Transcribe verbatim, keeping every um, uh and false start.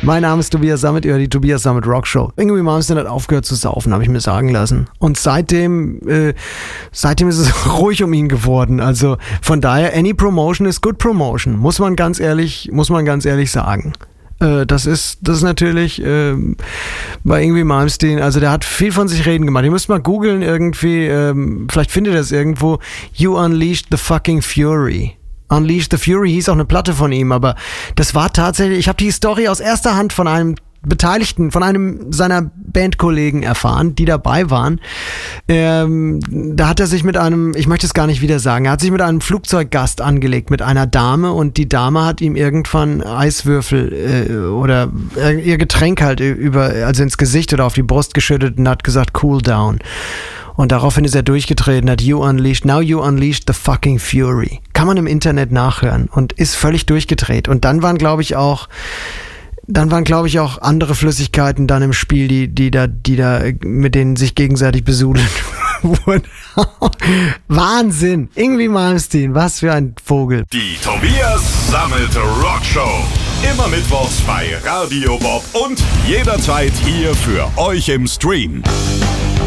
Mein Name ist Tobias Sammet, über die Tobias Sammet Rock Show. Irgendwie Malmsteen hat aufgehört zu saufen, habe ich mir sagen lassen. Und seitdem, äh, seitdem ist es ruhig um ihn geworden. Also von daher, any promotion is good promotion. Muss man ganz ehrlich, muss man ganz ehrlich sagen. Äh, das ist, das ist natürlich äh, bei Yngwie Malmsteen, also der hat viel von sich reden gemacht. Ihr müsst mal googeln irgendwie, ähm, vielleicht findet ihr das irgendwo. You Unleashed the Fucking Fury. Unleash the Fury hieß auch eine Platte von ihm, aber das war tatsächlich, ich habe die Story aus erster Hand von einem Beteiligten, von einem seiner Bandkollegen erfahren, die dabei waren. Ähm, da hat er sich mit einem, ich möchte es gar nicht wieder sagen, er hat sich mit einem Flugzeuggast angelegt, mit einer Dame, und die Dame hat ihm irgendwann Eiswürfel äh, oder äh, ihr Getränk halt über, also ins Gesicht oder auf die Brust geschüttet und hat gesagt, cool down. Und daraufhin ist er durchgetreten, hat You Unleashed, now you unleashed the fucking fury. Kann man im Internet nachhören und ist völlig durchgedreht. Und dann waren, glaube ich, auch, dann waren, glaube ich, auch andere Flüssigkeiten dann im Spiel, die, die da, die da, mit denen sich gegenseitig besudelt wurden. Wahnsinn! Yngwie Malmsteen, was für ein Vogel. Die Tobias Sammet Rock Show. Immer mittwochs bei Radio Bob und jederzeit hier für euch im Stream.